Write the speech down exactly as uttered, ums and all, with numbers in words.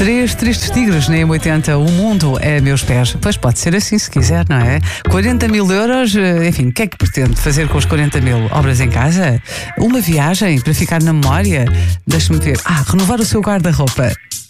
Três tristes tigres na M oitenta, o mundo é a meus pés. Pois pode ser assim se quiser, não é? quarenta mil euros, enfim, o que é que pretende fazer com os quarenta mil? Obras em casa? Uma viagem para ficar na memória? Deixe-me ver. Ah, renovar o seu guarda-roupa.